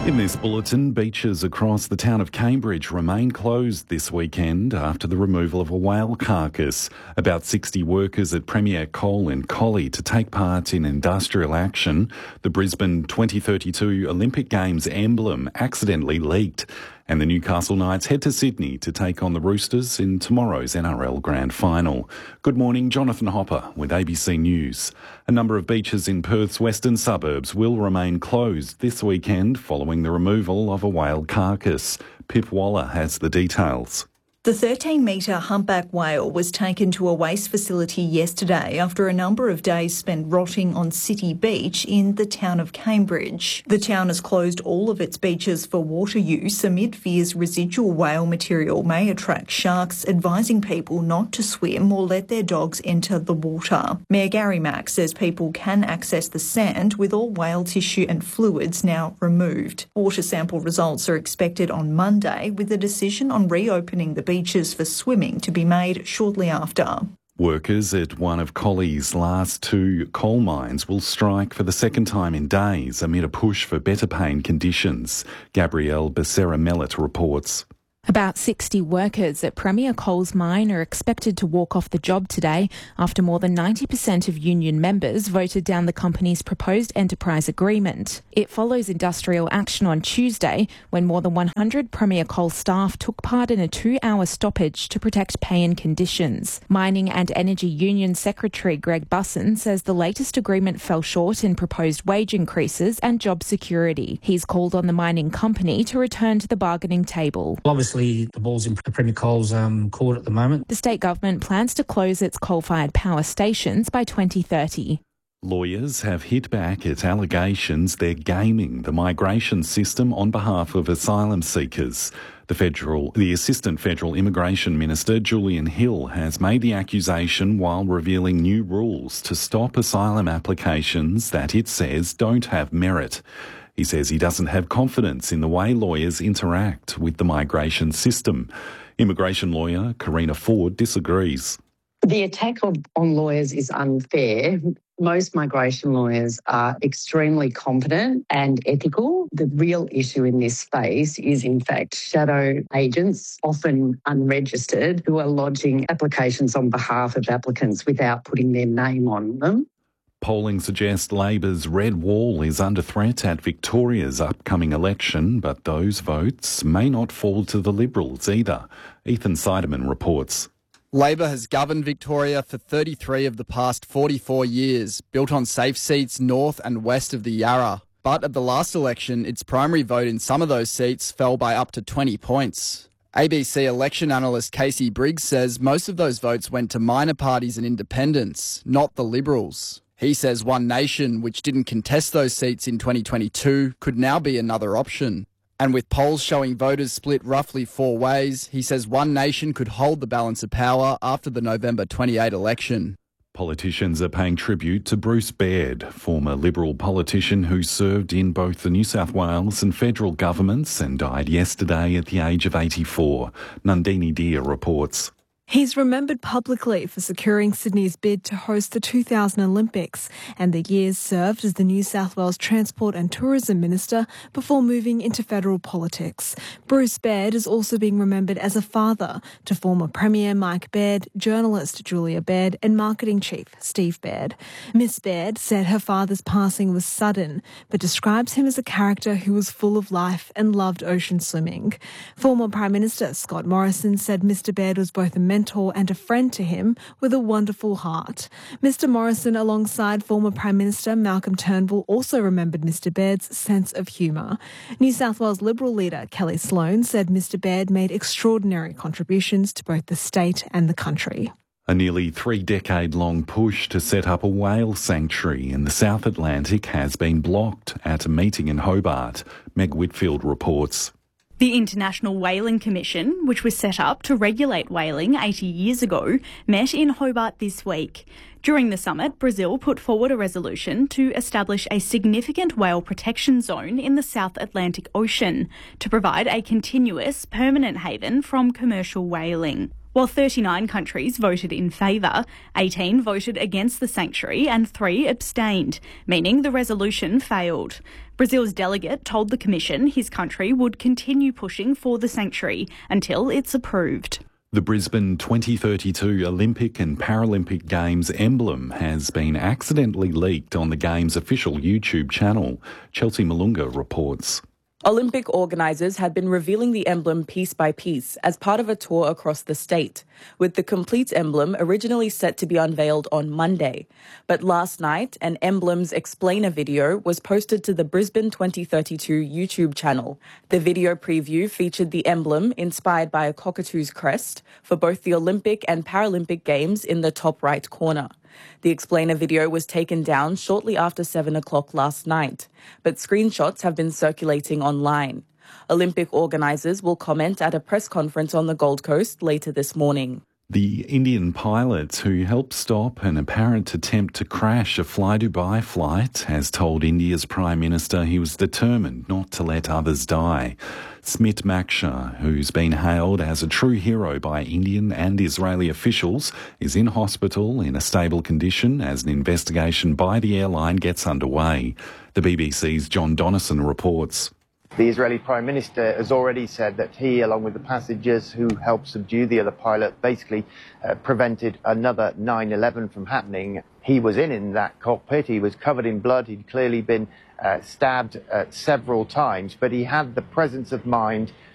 In this bulletin, beaches across the town of Cambridge remain closed this weekend after the removal of a whale carcass. About 60 workers at Premier Coal in Collie to take part in industrial action. The Brisbane 2032 Olympic Games emblem accidentally leaked. And the Newcastle Knights head to Sydney to take on the Roosters in tomorrow's NRL Grand Final. Good morning, Jonathan Hopper with ABC News. A number of beaches in Perth's western suburbs will remain closed this weekend following the removal of a whale carcass. Pip Waller has the details. The 13-metre humpback whale was taken to a waste facility yesterday after a number of days spent rotting on City Beach in the town of Cambridge. The town has closed all of its beaches for water use amid fears residual whale material may attract sharks, advising people not to swim or let their dogs enter the water. Mayor Gary Mack says people can access the sand with all whale tissue and fluids now removed. Water sample results are expected on Monday, with a decision on reopening the beaches for swimming to be made shortly after. Workers at one of Collie's last two coal mines will strike for the second time in days amid a push for better paying conditions. Gabrielle Becerra-Mellett reports. About 60 workers at Premier Coal's mine are expected to walk off the job today after more than 90% of union members voted down the company's proposed enterprise agreement. It follows industrial action on Tuesday when more than 100 Premier Coal staff took part in a 2-hour stoppage to protect pay and conditions. Mining and Energy Union Secretary Greg Busson says the latest agreement fell short in proposed wage increases and job security. He's called on the mining company to return to the bargaining table. Obviously, the ball's in Premier Coal's court at the moment. The state government plans to close its coal-fired power stations by 2030. Lawyers have hit back at allegations they're gaming the migration system on behalf of asylum seekers. The Assistant Federal Immigration Minister, Julian Hill, has made the accusation while revealing new rules to stop asylum applications that it says don't have merit. He says he doesn't have confidence in the way lawyers interact with the migration system. Immigration lawyer Karina Ford disagrees. The attack on lawyers is unfair. Most migration lawyers are extremely competent and ethical. The real issue in this space is, in fact, shadow agents, often unregistered, who are lodging applications on behalf of applicants without putting their name on them. Polling suggests Labor's red wall is under threat at Victoria's upcoming election, but those votes may not fall to the Liberals either. Ethan Seidemann reports. Labor has governed Victoria for 33 of the past 44 years, built on safe seats north and west of the Yarra. But at the last election, its primary vote in some of those seats fell by up to 20 points. ABC election analyst Casey Briggs says most of those votes went to minor parties and independents, not the Liberals. He says One Nation, which didn't contest those seats in 2022, could now be another option. And with polls showing voters split roughly 4 ways, he says One Nation could hold the balance of power after the November 28 election. Politicians are paying tribute to Bruce Baird, former Liberal politician who served in both the New South Wales and federal governments and died yesterday at the age of 84. Nandini Deer reports. He's remembered publicly for securing Sydney's bid to host the 2000 Olympics and the years served as the New South Wales Transport and Tourism Minister before moving into federal politics. Bruce Baird is also being remembered as a father to former Premier Mike Baird, journalist Julia Baird and marketing chief Steve Baird. Miss Baird said her father's passing was sudden, but describes him as a character who was full of life and loved ocean swimming. Former Prime Minister Scott Morrison said Mr Baird was both a mentor and a friend to him with a wonderful heart. Mr Morrison, alongside former Prime Minister Malcolm Turnbull, also remembered Mr Baird's sense of humour. New South Wales Liberal leader Kelly Sloan said Mr Baird made extraordinary contributions to both the state and the country. A nearly 3-decade-long push to set up a whale sanctuary in the South Atlantic has been blocked at a meeting in Hobart. Meg Whitfield reports. The International Whaling Commission, which was set up to regulate whaling 80 years ago, met in Hobart this week. During the summit, Brazil put forward a resolution to establish a significant whale protection zone in the South Atlantic Ocean to provide a continuous, permanent haven from commercial whaling. While 39 countries voted in favour, 18 voted against the sanctuary and 3 abstained, meaning the resolution failed. Brazil's delegate told the Commission his country would continue pushing for the sanctuary until it's approved. The Brisbane 2032 Olympic and Paralympic Games emblem has been accidentally leaked on the Games' official YouTube channel. Chelsea Malunga reports. Olympic organisers had been revealing the emblem piece by piece as part of a tour across the state, with the complete emblem originally set to be unveiled on Monday. But last night, an emblem's explainer video was posted to the Brisbane 2032 YouTube channel. The video preview featured the emblem, inspired by a cockatoo's crest, for both the Olympic and Paralympic Games in the top right corner. The explainer video was taken down shortly after 7 o'clock last night, but screenshots have been circulating online. Olympic organisers will comment at a press conference on the Gold Coast later this morning. The Indian pilot who helped stop an apparent attempt to crash a Fly Dubai flight has told India's Prime Minister he was determined not to let others die. Smit Maksha, who's been hailed as a true hero by Indian and Israeli officials, is in hospital in a stable condition as an investigation by the airline gets underway. The BBC's John Donnison reports. The Israeli Prime Minister has already said that he, along with the passengers who helped subdue the other pilot, basically prevented another 9/11 from happening. He was in that cockpit. He was covered in blood. He'd clearly been stabbed several times, but he had the presence of mind